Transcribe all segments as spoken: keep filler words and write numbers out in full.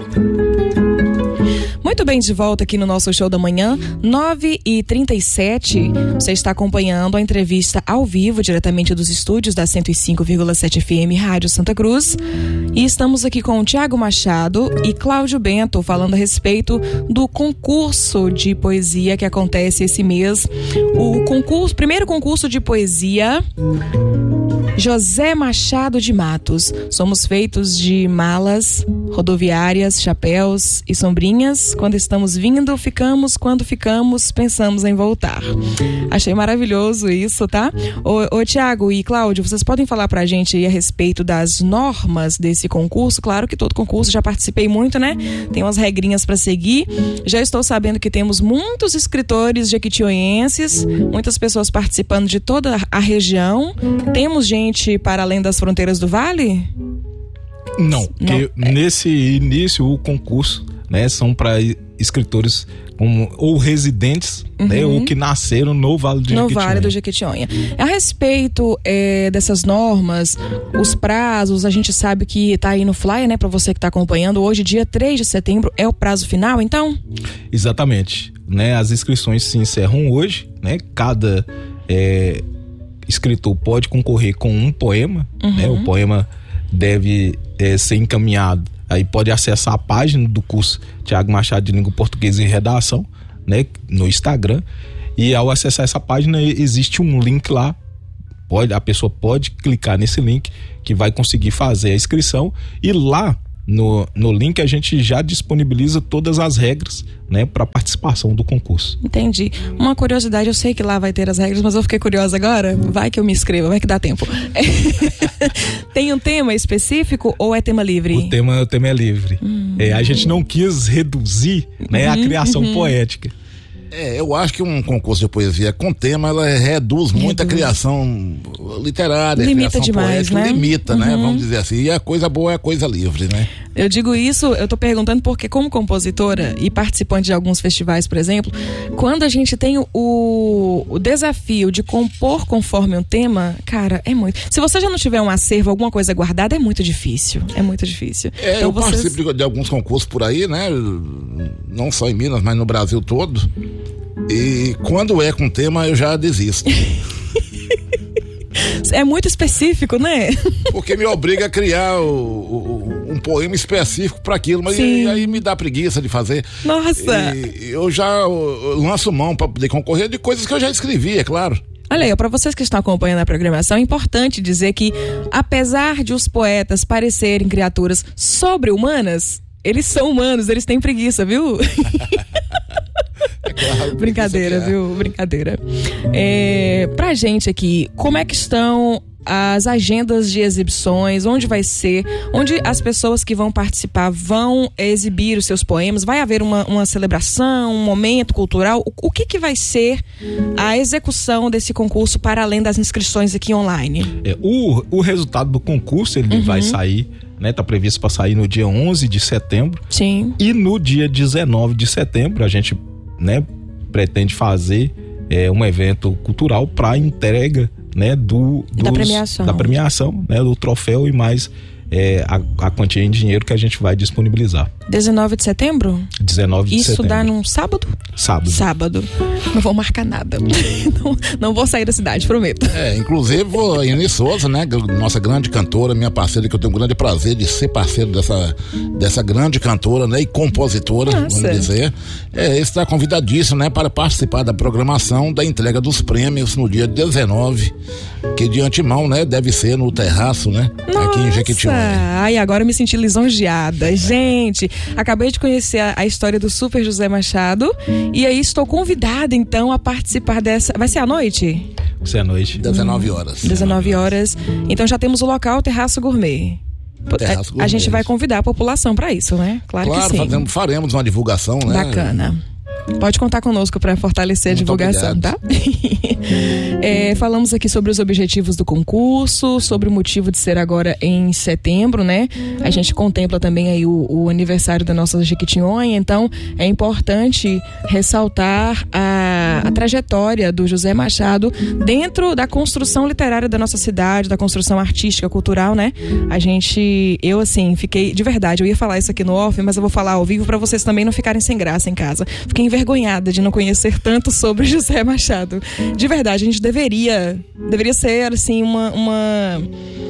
Muito bem, de volta aqui no nosso Show da Manhã, nove e trinta e sete. Você está acompanhando a entrevista ao vivo, diretamente dos estúdios da cento e cinco vírgula sete F M Rádio Santa Cruz. E estamos aqui com o Tiago Machado e Cláudio Bento, falando a respeito do concurso de poesia que acontece esse mês. O concurso, primeiro concurso de poesia José Machado de Matos. Somos feitos de malas, rodoviárias, chapéus e sombrinhas. Quando estamos vindo, ficamos. Quando ficamos, pensamos em voltar. Achei maravilhoso isso, tá? Ô, ô Tiago e Cláudio, vocês podem falar pra gente aí a respeito das normas desse concurso? Claro que todo concurso, já participei muito, né? Tem umas regrinhas pra seguir. Já estou sabendo que temos muitos escritores jequitinhonhenses, muitas pessoas participando de toda a região. Temos gente para além das fronteiras do Vale? Não, porque Não. nesse início o concurso, né, são para escritores como, ou residentes, uhum. né, ou que nasceram no Vale do Jequitinhonha. No Vale do Jequitinhonha. A respeito é, dessas normas, os prazos, a gente sabe que tá aí no flyer, né, para você que tá acompanhando. Hoje, dia três de setembro, é o prazo final, então? Exatamente, né, as inscrições se encerram hoje, né, cada é, escritor pode concorrer com um poema, uhum. né, o poema deve é, ser encaminhado. Aí pode acessar a página do curso Tiago Machado de Língua Portuguesa e Redação, né, no Instagram. E ao acessar essa página existe um link lá. Pode, a pessoa pode clicar nesse link que vai conseguir fazer a inscrição. E lá no, no link a gente já disponibiliza todas as regras, né, para participação do concurso. Entendi. Uma curiosidade, eu sei que lá vai ter as regras, mas eu fiquei curiosa agora. Vai que eu me inscreva, vai que dá tempo. Tem um tema específico ou é tema livre? O tema, o tema é livre. Hum. É, a gente não quis reduzir, né, uhum, a criação uhum. poética. É, eu acho que um concurso de poesia com tema, ela reduz muito reduz. a criação literária, limita a criação demais, poética, né? limita, uhum. né? Vamos dizer assim. E a coisa boa é a coisa livre, né? Eu digo isso, eu tô perguntando porque como compositora e participante de alguns festivais, por exemplo, quando a gente tem o, o desafio de compor conforme um tema, cara, é muito. Se você já não tiver um acervo, alguma coisa guardada, é muito difícil. É muito difícil. É, então, eu vocês... participo de, de alguns concursos por aí, né? Não só em Minas, mas no Brasil todo. E quando é com tema, eu já desisto. É muito específico, né? Porque me obriga a criar o, o, um poema específico para aquilo, mas e, aí me dá preguiça de fazer. Nossa! E eu já eu lanço mão para poder concorrer de coisas que eu já escrevi, é claro. Olha aí, para vocês que estão acompanhando a programação, é importante dizer que, apesar de os poetas parecerem criaturas sobre-humanas, eles são humanos, eles têm preguiça, viu? É claro, brincadeira, é. viu? Brincadeira. É, pra gente aqui, como é que estão as agendas de exibições? Onde vai ser? Onde as pessoas que vão participar vão exibir os seus poemas? Vai haver uma, uma celebração, um momento cultural? O, o que que vai ser a execução desse concurso para além das inscrições aqui online? É, o, o resultado do concurso, ele uhum. vai sair, né? Tá previsto para sair no dia onze de setembro. Sim. E no dia dezenove de setembro a gente, né, pretende fazer é, um evento cultural para entrega, né, do dos, da premiação, da premiação, né, do troféu e mais é, a, a quantia em dinheiro que a gente vai disponibilizar. dezenove de setembro? dezenove de Isso setembro. dá num sábado? Sábado. Sábado. Não vou marcar nada. Não, não vou sair da cidade, prometo. É, inclusive vou Inês de Souza, né? Nossa grande cantora, minha parceira, que eu tenho um grande prazer de ser parceiro dessa, dessa grande cantora, né? E compositora, Nossa. vamos dizer. É, está convidadíssimo, né? Para participar da programação da entrega dos prêmios no dia dezenove, que de antemão, né? Deve ser no terraço, né? Nossa. Aqui em Jequitinhonha. Ai, agora eu me senti lisonjeada. Gente, acabei de conhecer a, a história do Super José Machado e aí estou convidada então a participar dessa. Vai ser à noite? Vai ser à noite. dezenove horas. dezenove horas. Então já temos o local, Terraço Gourmet. Terraço Gourmet. A gente vai convidar a população para isso, né? Claro, claro que sim. Fazemos, faremos uma divulgação, né? Bacana. Pode contar conosco para fortalecer Muito a divulgação, obrigado. Tá? é, falamos aqui sobre os objetivos do concurso, sobre o motivo de ser agora em setembro, né? A gente contempla também aí o, o aniversário da nossa Jequitinhonha, então é importante ressaltar a, a trajetória do José Machado dentro da construção literária da nossa cidade, da construção artística, cultural, né? A gente, eu assim, fiquei, de verdade, eu ia falar isso aqui no off, mas eu vou falar ao vivo para vocês também não ficarem sem graça em casa. Fiquei envergonhada de não conhecer tanto sobre José Machado. De verdade, a gente deveria, deveria ser, assim, uma... uma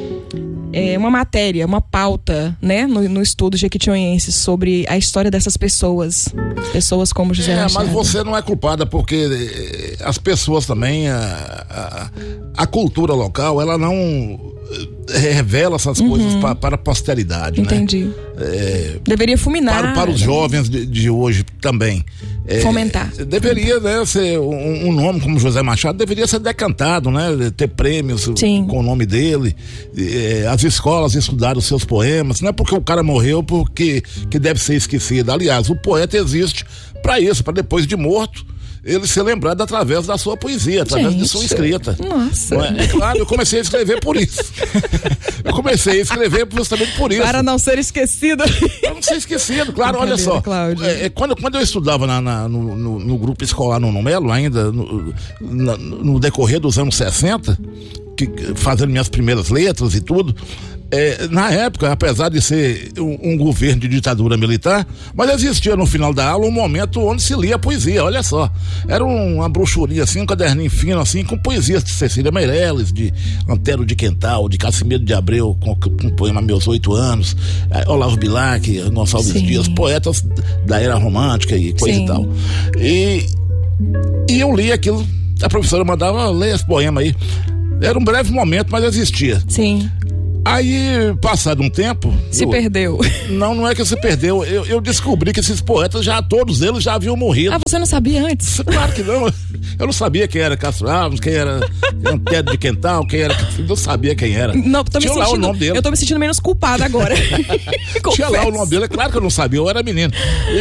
É uma matéria, uma pauta, né, no, no estudo jequitinhonhense sobre a história dessas pessoas, pessoas como José é, Machado. Mas você não é culpada, porque as pessoas também, a, a, a cultura local, ela não revela essas uhum. coisas pra, para a posteridade. Entendi. Né? É, deveria fulminar. Para, para os jovens de, de hoje também. É, Fomentar. Deveria, né, ser um, um nome como José Machado, deveria ser decantado, né? Ter prêmios Sim. com o nome dele. É, as escolas estudaram os seus poemas. Não é porque o cara morreu porque que deve ser esquecido. Aliás, o poeta existe para isso, para depois de morto ele ser lembrado através da sua poesia, através Gente, de sua escrita. Nossa. É, é claro, eu comecei a escrever por isso. Eu comecei a escrever justamente por isso. Para não ser esquecido. Para não ser esquecido, claro, olha só. É, quando, quando eu estudava na, na, no, no, no grupo escolar no Melo, ainda no, na, no decorrer dos anos sessenta, que, fazendo minhas primeiras letras e tudo, É, na época, apesar de ser um, um governo de ditadura militar, mas existia no final da aula um momento onde se lia poesia, olha só. Era um, uma brochurinha assim, um caderninho fino assim, com poesias de Cecília Meirelles, de Antero de Quental, de Cassimiro de Abreu, com, com o poema Meus Oito Anos, eh, Olavo Bilac, Gonçalves Sim. Dias, poetas da era romântica e coisa Sim. e tal. E, e eu li aquilo, a professora mandava, ler esse poema aí. Era um breve momento, mas existia. Sim. Aí, passado um tempo... Se eu, perdeu. Não, não é que se perdeu. Eu, eu descobri que esses poetas, já todos eles já haviam morrido. Ah, você não sabia antes? Claro que não. Eu não sabia quem era Castro Alves, quem era Antero de Quental, quem era... Eu não sabia quem era. Não, tô me Tinha sentindo, lá o nome dele. Eu tô me sentindo menos culpada agora. Tinha lá o nome dele. É claro que eu não sabia, eu era menino.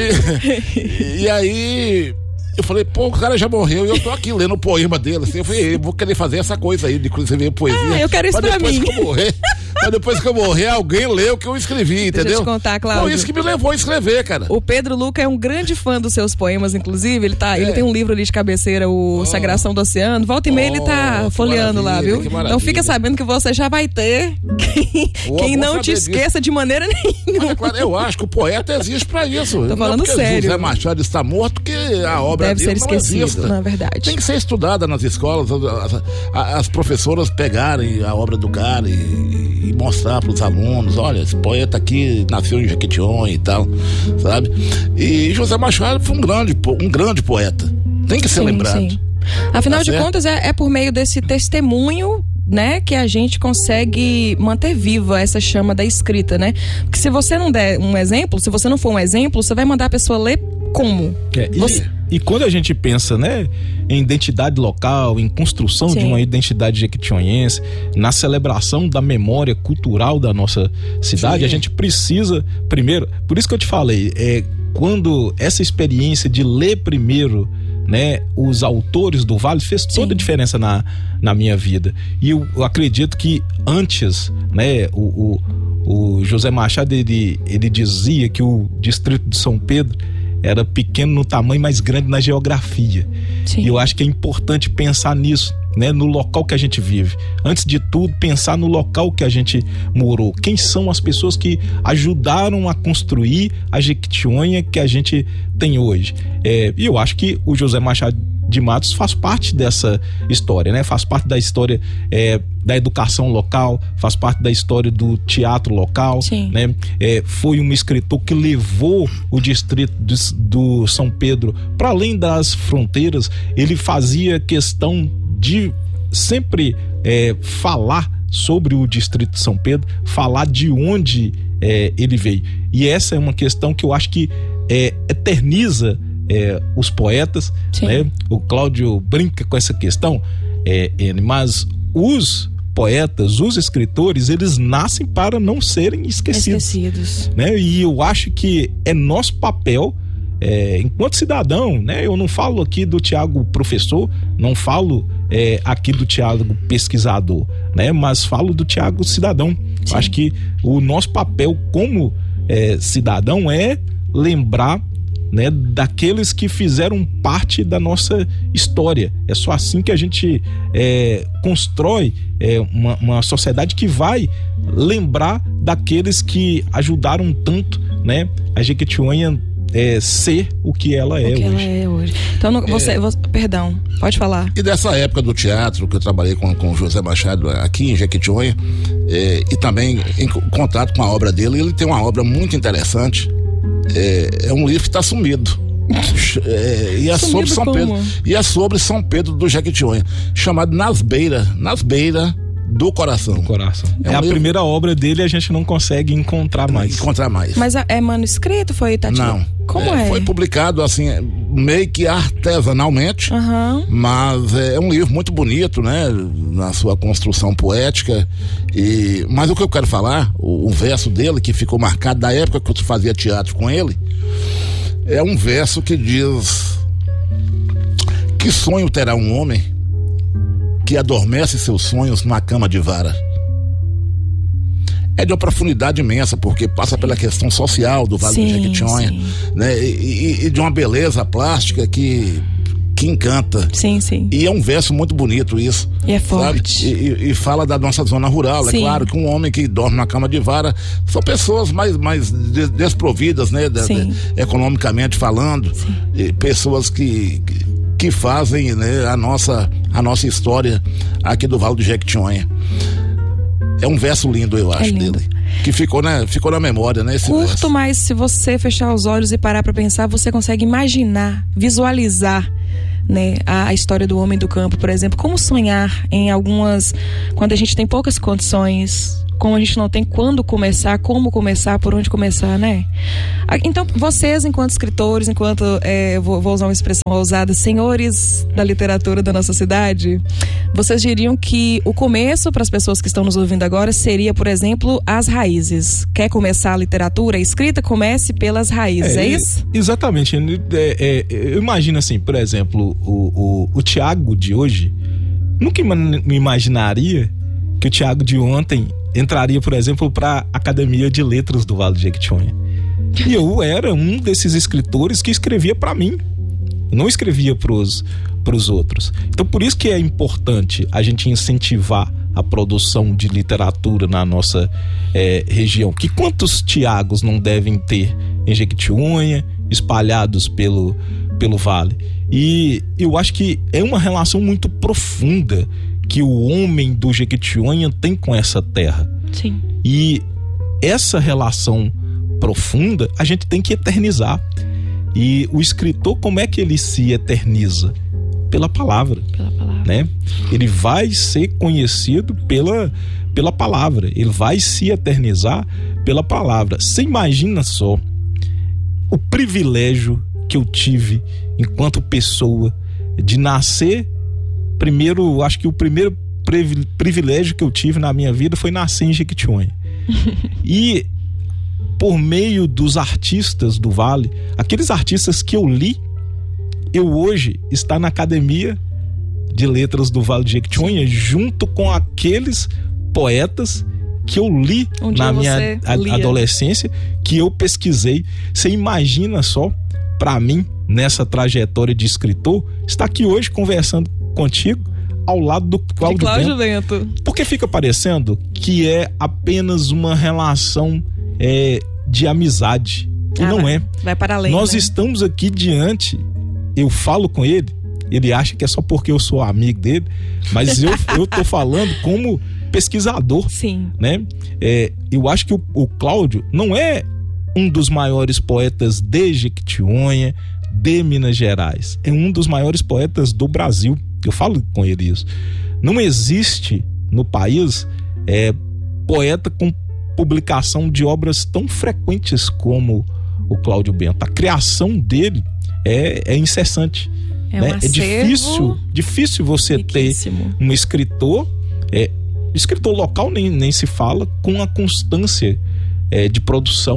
E, e aí... Eu falei, pô, o cara já morreu e eu tô aqui lendo o poema dele. Assim, eu falei, eu vou querer fazer essa coisa aí de escrever poesia. Ah, eu quero isso pra, pra mim. Que eu morrer, pra depois que eu morrer, alguém lê o que eu escrevi, entendeu? Deixa eu te contar, Cláudio. Foi isso que me levou a escrever, cara. O Pedro Luca é um grande fã dos seus poemas, inclusive. Ele, tá, é. ele tem um livro ali de cabeceira, o oh. Sagração do Oceano. Volta e meia oh, ele tá folheando lá, viu? Então fica sabendo que você já vai ter quem, oh, quem não te esqueça disso. De maneira nenhuma. Mas, é claro, eu acho que o poeta existe pra isso. Tô falando não sério. José Machado está morto, que a obra deve dele ser não esquecido. existe. Na verdade. Tem que ser estudada nas escolas, as, as, as professoras pegarem a obra do cara e, e mostrar para os alunos, olha, esse poeta aqui nasceu em Jequitinhonha e tal, sabe? E José Machado foi um grande, um grande poeta. Tem que ser sim, lembrado. Sim. Afinal tá de certo? contas, é, é por meio desse testemunho, né, que a gente consegue manter viva essa chama da escrita, né? Porque se você não der um exemplo, se você não for um exemplo, você vai mandar a pessoa ler como? É, e, você... e quando a gente pensa, né, em identidade local, em construção Sim. de uma identidade jequitinhonhense, na celebração da memória cultural da nossa cidade, Sim. a gente precisa, primeiro, por isso que eu te falei, é, quando essa experiência de ler primeiro, né, os autores do Vale fez toda Sim. a diferença na, na minha vida. E eu, eu acredito que antes, né, o, o, o José Machado, ele, ele dizia que o distrito de São Pedro era pequeno no tamanho, mas grande na geografia. Sim. E eu acho que é importante pensar nisso, né, no local que a gente vive. Antes de tudo, pensar no local que a gente morou. Quem são as pessoas que ajudaram a construir a Jequitinhonha que a gente tem hoje? É, e eu acho que o José Machado de Matos faz parte dessa história, né? Faz parte da história é, da educação local, faz parte da história do teatro local, Sim. né? É, foi um escritor que levou o distrito do, do São Pedro para além das fronteiras. Ele fazia questão de sempre é, falar sobre o distrito de São Pedro, falar de onde é, ele veio. E essa é uma questão que eu acho que é, eterniza É, os poetas, né? O Cláudio brinca com essa questão, é, ele, mas os poetas, os escritores, eles nascem para não serem esquecidos, esquecidos. Né? E eu acho que é nosso papel é, enquanto cidadão, né? Eu não falo aqui do Tiago professor, não falo é, aqui do Tiago pesquisador, né? Mas falo do Tiago cidadão. Acho que o nosso papel como é, cidadão é lembrar, né, daqueles que fizeram parte da nossa história. É só assim que a gente é, constrói é, uma, uma sociedade que vai lembrar daqueles que ajudaram tanto, né, a Jequitinhonha é, ser o que ela é o que hoje. Ela é hoje. Então no, você, é... você, perdão, pode falar. E dessa época do teatro que eu trabalhei com com José Machado aqui em Jequitinhonha, é, e também em contato com a obra dele, ele tem uma obra muito interessante. É, é um livro que está sumido. É, e, é sumido sobre São como? Pedro, e é sobre São Pedro do Jequitinhonha, chamado Nas Beiras, Nas Beiras do Coração. Do coração. É, é um a livro... primeira obra dele e a gente não consegue encontrar mais. Encontrar mais. Mas é manuscrito? Foi, Tati? Não. Como é? é? Foi publicado assim, meio que artesanalmente, uhum. mas é um livro muito bonito, né? Na sua construção poética. E... Mas o que eu quero falar, o, o verso dele, que ficou marcado da época que eu fazia teatro com ele, é um verso que diz: que sonho terá um homem que adormece seus sonhos numa cama de vara? É de uma profundidade imensa, porque passa sim. pela questão social do Vale sim, do Jequitinhonha, né? E, e, e de uma beleza plástica que, que encanta. Sim, sim. E é um verso muito bonito isso. E é forte. E, e, e fala da nossa zona rural. Sim. É claro que um homem que dorme na cama de vara são pessoas mais, mais desprovidas, né? De, de, economicamente falando. E pessoas que, que, que fazem, né, a, nossa, a nossa história aqui do Vale do Jequitinhonha. É um verso lindo, eu acho, é lindo. Dele. Que ficou na, ficou na memória, né? Esse curto, verso. Mas se você fechar os olhos e parar pra pensar, você consegue imaginar, visualizar, né, a, a história do homem do campo, por exemplo. Como sonhar em algumas... Quando a gente tem poucas condições, como a gente não tem quando começar, como começar, por onde começar, né? Então, vocês, enquanto escritores, enquanto, é, vou, vou usar uma expressão ousada, senhores da literatura da nossa cidade, vocês diriam que o começo, para as pessoas que estão nos ouvindo agora, seria, por exemplo, as raízes. Quer começar a literatura, a escrita, comece pelas raízes, é, é isso? Exatamente. É, é, eu imagino assim, por exemplo, o, o, o Tiago de hoje, nunca me imaginaria que o Tiago de ontem entraria, por exemplo, para a Academia de Letras do Vale do Jequitinhonha. E eu era um desses escritores que escrevia para mim, não escrevia pros, pros outros. Então, por isso que é importante a gente incentivar a produção de literatura na nossa é, região. Que quantos Tiagos não devem ter em Jequitinhonha, espalhados pelo, pelo Vale? E eu acho que é uma relação muito profunda que o homem do Jequitinhonha tem com essa terra. Sim. E essa relação profunda a gente tem que eternizar. E o escritor, como é que ele se eterniza? Pela palavra. Pela palavra. Né? Ele vai ser conhecido pela, pela palavra. Ele vai se eternizar pela palavra. Você imagina só o privilégio que eu tive enquanto pessoa de nascer. Primeiro, acho que o primeiro privilégio que eu tive na minha vida foi nascer em Jequitinhonha. E por meio dos artistas do Vale, aqueles artistas que eu li, eu hoje está na Academia de Letras do Vale de Jequitinhonha, junto com aqueles poetas que eu li um na minha adolescência, que eu pesquisei. Você imagina só, para mim, nessa trajetória de escritor, estar aqui hoje conversando contigo ao lado do Cláudio, Cláudio Bento. Bento. Porque fica parecendo que é apenas uma relação é, de amizade. E ah, não vai, é. Vai para além. Nós né? estamos aqui diante, eu falo com ele, ele acha que é só porque eu sou amigo dele, mas eu, eu tô falando como pesquisador. Sim. Né? É, eu acho que o, o Cláudio não é um dos maiores poetas de Jequitinhonha, de Minas Gerais. É um dos maiores poetas do Brasil. Eu falo com ele isso. Não existe no país é, poeta com publicação de obras tão frequentes como o Cláudio Bento. A criação dele é, é incessante. É, né? um É difícil, difícil você riquíssimo. ter um escritor, é, escritor local nem, nem se fala, com a constância é, de produção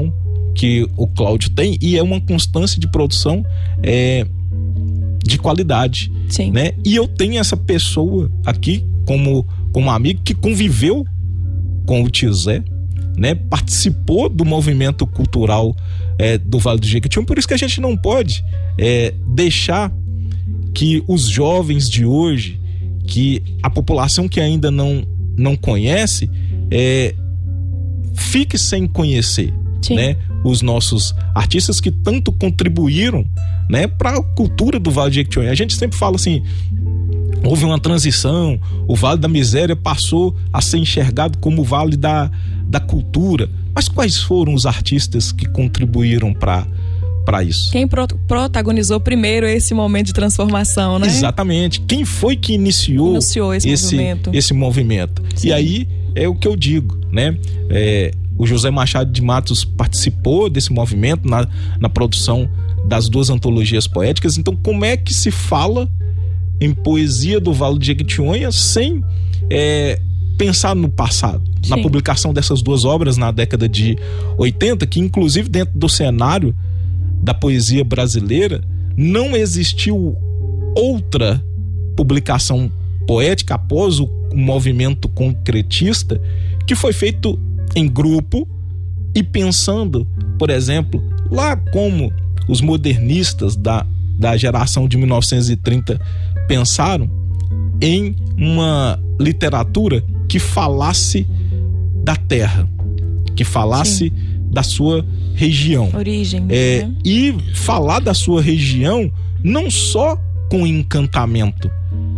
que o Cláudio tem, e é uma constância de produção é, de qualidade. Sim. Né? E eu tenho essa pessoa aqui como, como amigo que conviveu com o tio Zé, né? Participou do movimento cultural é, do Vale do Jequitinhonha. Por isso que a gente não pode é, deixar que os jovens de hoje, que a população que ainda não, não conhece, é, fique sem conhecer, né? Os nossos artistas que tanto contribuíram, né, para a cultura do Vale do Jequitinhonha. A gente sempre fala assim, houve uma transição, o Vale da Miséria passou a ser enxergado como o Vale da, da Cultura. Mas quais foram os artistas que contribuíram para para isso? Quem pro, protagonizou primeiro esse momento de transformação, né? Exatamente. Quem foi que iniciou, iniciou esse, esse movimento? Esse movimento. Sim. E aí é o que eu digo, né? É, o José Machado de Matos participou desse movimento na, na produção das duas antologias poéticas. Então, como é que se fala em poesia do Vale do Jequitinhonha sem é, pensar no passado? Sim. Na publicação dessas duas obras na década de oitenta, que inclusive dentro do cenário da poesia brasileira não existiu outra publicação poética após o movimento concretista que foi feito em grupo e pensando, por exemplo, lá como os modernistas da, da geração de mil novecentos e trinta pensaram em uma literatura que falasse da terra, que falasse Sim. da sua região. Origem. É, né? E falar da sua região não só com encantamento,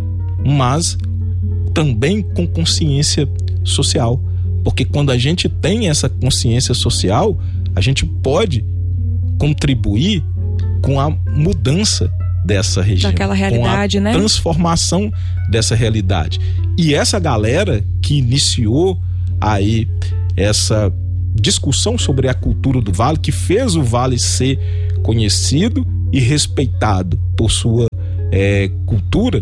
mas também com consciência social. Porque quando a gente tem essa consciência social, a gente pode contribuir com a mudança dessa região, daquela realidade, com a né? transformação dessa realidade. E essa galera que iniciou aí essa discussão sobre a cultura do Vale, que fez o Vale ser conhecido e respeitado por sua é, cultura,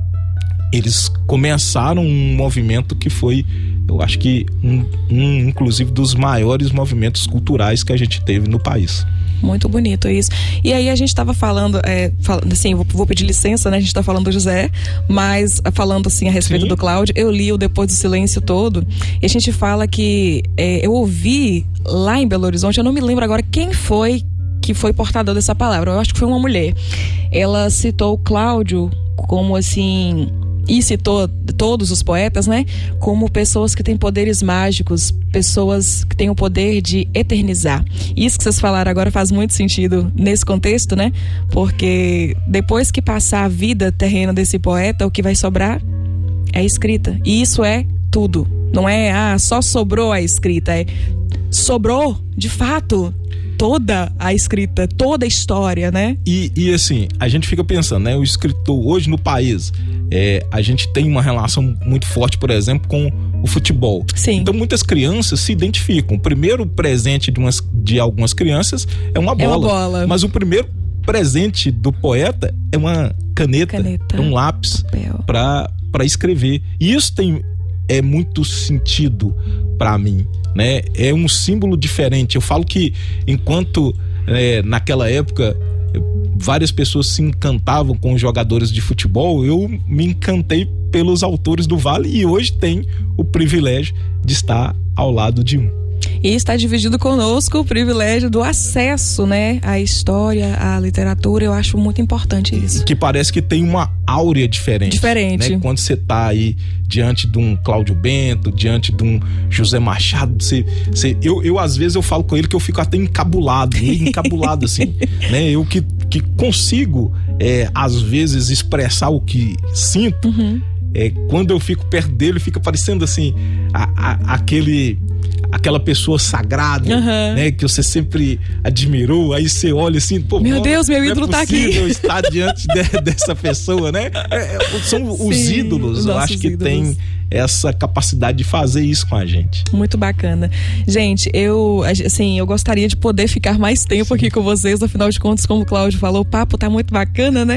eles começaram um movimento que foi, eu acho que um, um inclusive dos maiores movimentos culturais que a gente teve no país. Muito bonito isso. E aí a gente estava falando, é, falando assim, vou, vou pedir licença, né? A gente está falando do José, mas falando assim a respeito Sim. do Cláudio, eu li o Depois do Silêncio todo, e a gente fala que é, eu ouvi lá em Belo Horizonte, eu não me lembro agora quem foi que foi portador dessa palavra, eu acho que foi uma mulher. Ela citou o Cláudio como assim, e citou todos os poetas, né, como pessoas que têm poderes mágicos, pessoas que têm o poder de eternizar. Isso que vocês falaram agora faz muito sentido nesse contexto, né, porque depois que passar a vida terrena desse poeta, o que vai sobrar é a escrita, e isso é tudo. Não é, ah, só sobrou a escrita, é sobrou, de fato, toda a escrita, toda a história, né? E, e assim, a gente fica pensando, né? O escritor hoje no país, é, a gente tem uma relação muito forte, por exemplo, com o futebol. Sim. Então muitas crianças se identificam. O primeiro presente de, umas, de algumas crianças é uma bola. É uma bola. Mas o primeiro presente do poeta é uma caneta, caneta é um lápis para para escrever. E isso tem é muito sentido para mim, né? É um símbolo diferente. Eu falo que enquanto é, naquela época várias pessoas se encantavam com os jogadores de futebol, eu me encantei pelos autores do Vale e hoje tenho o privilégio de estar ao lado de um. E está dividido conosco o privilégio do acesso, né, à história, à literatura. Eu acho muito importante isso. Que parece que tem uma áurea diferente. Diferente. Né? Quando você está aí diante de um Cláudio Bento, diante de um José Machado, você, você, eu, eu às vezes eu falo com ele que eu fico até encabulado, meio encabulado assim, né? Eu que, que consigo, é, às vezes, expressar o que sinto, uhum. é, quando eu fico perto dele, fica parecendo assim, a, a, aquele... aquela pessoa sagrada, uhum. né, que você sempre admirou, aí você olha assim, pô, meu Deus, meu ídolo é tá aqui. estar diante de, dessa pessoa, né? É, são Sim, os ídolos, os eu acho que ídolos. Tem essa capacidade de fazer isso com a gente. Muito bacana. Gente, eu, assim, eu gostaria de poder ficar mais tempo Sim. aqui com vocês, afinal de contas, como o Cláudio falou, o papo tá muito bacana, né?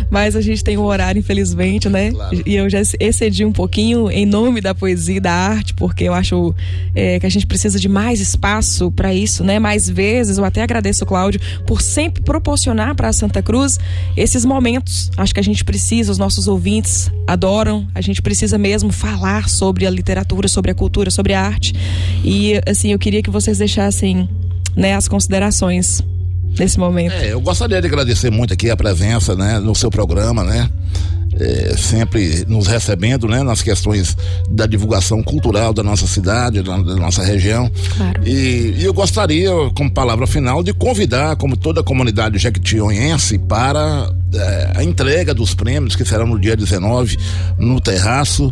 mas a gente tem um horário, infelizmente, né? Claro. E eu já excedi um pouquinho em nome da poesia e da arte, porque eu acho é, que a gente precisa de mais espaço para isso, né? Mais vezes. Eu até agradeço o Cláudio por sempre proporcionar para Santa Cruz esses momentos. Acho que a gente precisa, os nossos ouvintes adoram, a gente precisa mesmo falar sobre a literatura, sobre a cultura, sobre a arte. E assim, eu queria que vocês deixassem, né, as considerações nesse momento. É, eu gostaria de agradecer muito aqui a presença, né, no seu programa, né? É, sempre nos recebendo, né, nas questões da divulgação cultural da nossa cidade, da, da nossa região. Claro. E, e eu gostaria, como palavra final, de convidar, como toda a comunidade jequitionhense, para é, a entrega dos prêmios, que será no dia dezenove, no Terraço.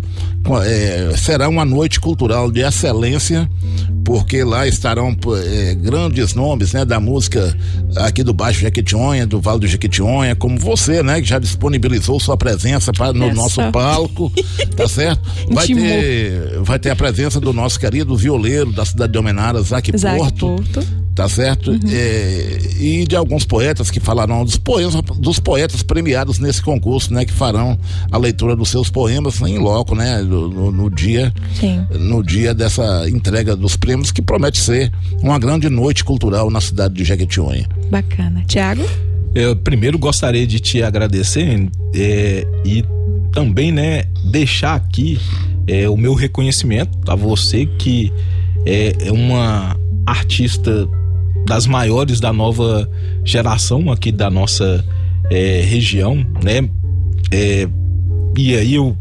É, será uma noite cultural de excelência, porque lá estarão é, grandes nomes, né, da música aqui do Baixo Jequitinhonha, do Vale do Jequitinhonha, como você, né, que já disponibilizou sua presença pra, no Essa. nosso palco, tá certo? Vai ter, vai ter a presença do nosso querido violeiro da cidade de Almenara, Zac Porto, Porto, tá certo? Uhum. É, e de alguns poetas que falarão dos poemas, dos poetas premiados nesse concurso, né, que farão a leitura dos seus poemas em loco, né, no, no dia, Sim. no dia dessa entrega dos prêmios, que promete ser uma grande noite cultural na cidade de Jequitinhonha. Bacana. Tiago? Eu primeiro gostaria de te agradecer é, e também, né, deixar aqui é, o meu reconhecimento a você, que é, é uma artista das maiores da nova geração aqui da nossa é, região, né? É, e aí eu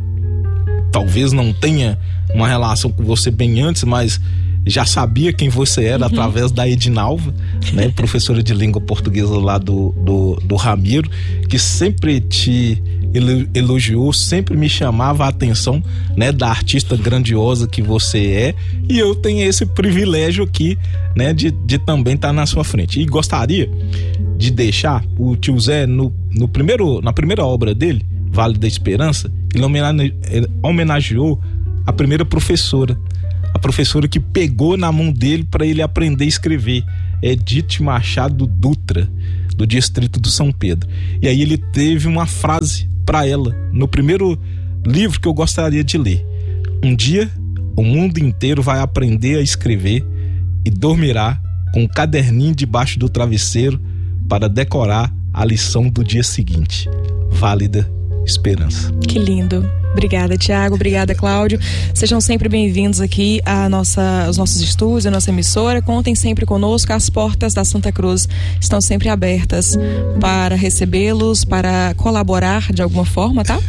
talvez não tenha uma relação com você bem antes, mas já sabia quem você era, uhum, através da Edinalva, né, professora de língua portuguesa lá do, do, do Ramiro, que sempre te elogiou, sempre me chamava a atenção, né, da artista grandiosa que você é, e eu tenho esse privilégio aqui, né, de, de também estar na sua frente. E gostaria de deixar o tio Zé, no, no primeiro, na primeira obra dele, Vale da Esperança, ele homenage, ele homenageou a primeira professora, a professora que pegou na mão dele para ele aprender a escrever, Edith Machado Dutra, do distrito do São Pedro. E aí ele teve uma frase para ela no primeiro livro que eu gostaria de ler: um dia o mundo inteiro vai aprender a escrever e dormirá com um caderninho debaixo do travesseiro para decorar a lição do dia seguinte. Válida Esperança. Que lindo. Obrigada, Tiago. Obrigada, Cláudio. Sejam sempre bem-vindos aqui a nossa, aos nossos estúdios, a nossa emissora. Contem sempre conosco. As portas da Santa Cruz estão sempre abertas para recebê-los, para colaborar de alguma forma, tá?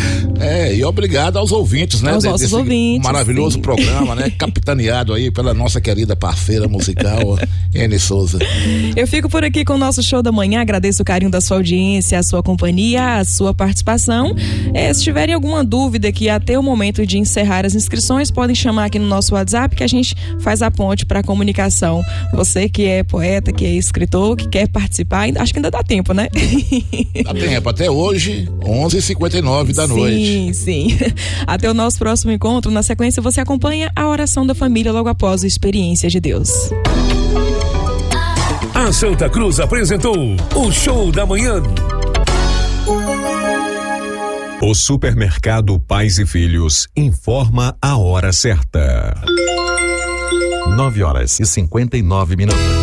É, e obrigado aos ouvintes, né? Aos nossos desse ouvintes. Maravilhoso sim. programa, né? Capitaneado aí pela nossa querida parceira musical, Ene Souza. Eu fico por aqui com o nosso show da manhã. Agradeço o carinho da sua audiência, a sua companhia, a sua participação. É, se tiverem alguma dúvida que até o momento de encerrar as inscrições, podem chamar aqui no nosso WhatsApp, que a gente faz a ponte para a comunicação. Você que é poeta, que é escritor, que quer participar, acho que ainda dá tempo, né? Dá tempo, até hoje, onze e cinquenta e nove da sim, noite. Sim, sim. Até o nosso próximo encontro. Na sequência, você acompanha a oração da família logo após o Experiência de Deus. A Santa Cruz apresentou o Show da Manhã. O Supermercado Pais e Filhos informa a hora certa. nove horas e cinquenta e nove minutos.